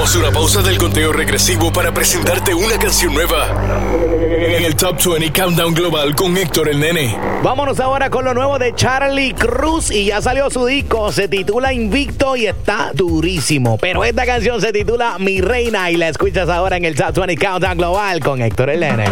Tomamos una pausa del conteo regresivo para presentarte una canción nueva en el Top 20 Countdown Global con Héctor el Nene. Vámonos ahora con lo nuevo de Charlie Cruz y ya salió su disco, se titula Invicto y está durísimo. Pero esta canción se titula Mi Reina y la escuchas ahora en el Top 20 Countdown Global con Héctor el Nene.